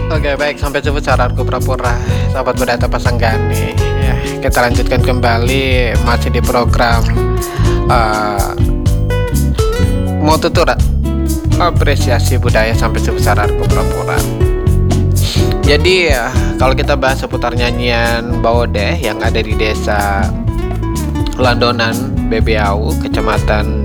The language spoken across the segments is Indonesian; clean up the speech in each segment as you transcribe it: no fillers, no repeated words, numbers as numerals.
Oke, baik, sampai jumpa saranku pura-pura. Sahabat Budaya Pasanggani. Ya, kita lanjutkan kembali masih di program uh, Motutura apresiasi budaya sampai jumpa saranku pura-pura. Jadi kalau kita bahas seputar nyanyian Bawodeh yang ada di desa Landonan Bebeau, Kecamatan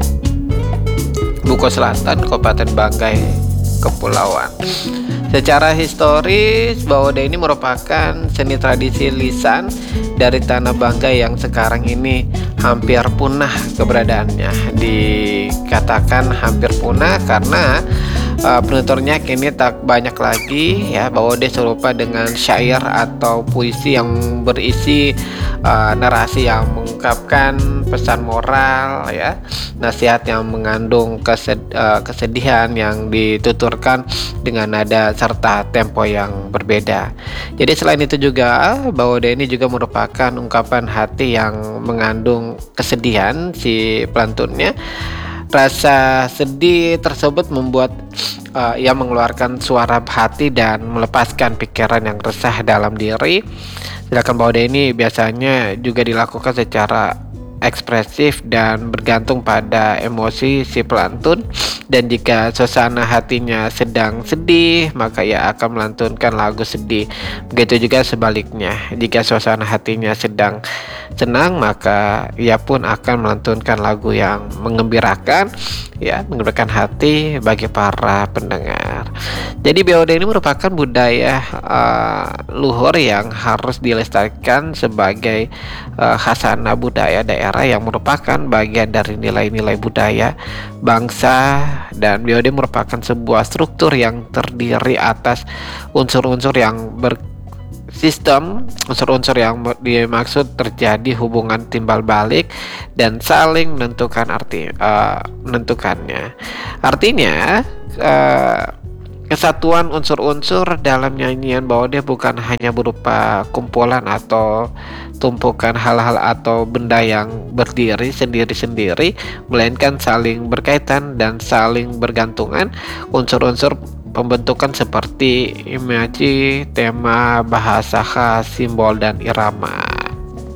Buko Selatan, Kabupaten Banggai, Kepulauan. Secara historis, Bawodeh ini merupakan seni tradisi lisan dari tanah Banggai yang sekarang ini hampir punah keberadaannya. Dikatakan hampir punah karena penuturnya kini tak banyak lagi ya. Bawodeh serupa dengan syair atau puisi yang berisi narasi yang mengungkapkan pesan moral ya, nasihat yang mengandung kesedihan yang dituturkan dengan nada serta tempo yang berbeda. Jadi selain itu juga Bawodeh ini juga merupakan ungkapan hati yang mengandung kesedihan si pelantunnya. Rasa sedih tersebut membuat ia mengeluarkan suara hati dan melepaskan pikiran yang resah dalam diri. Sedangkan Bawodeh ini biasanya juga dilakukan secara ekspresif dan bergantung pada emosi si pelantun. Dan jika suasana hatinya sedang sedih, maka ia akan melantunkan lagu sedih. Begitu juga sebaliknya, jika suasana hatinya sedang senang, maka ia pun akan melantunkan lagu yang mengembirakan ya, mengembirakan hati bagi para pendengar. Jadi Bawodeh ini merupakan budaya luhur yang harus dilestarikan sebagai khasanah budaya daerah yang merupakan bagian dari nilai-nilai budaya bangsa. Dan Bawodeh merupakan sebuah struktur yang terdiri atas unsur-unsur yang bersistem, unsur-unsur yang dimaksud terjadi hubungan timbal balik dan saling menentukannya. Artinya kesatuan unsur-unsur dalam nyanyian Bawodeh bukan hanya berupa kumpulan atau tumpukan hal-hal atau benda yang berdiri sendiri-sendiri, melainkan saling berkaitan dan saling bergantungan. Unsur-unsur pembentukan seperti imaji, tema, bahasa khas, simbol, dan irama.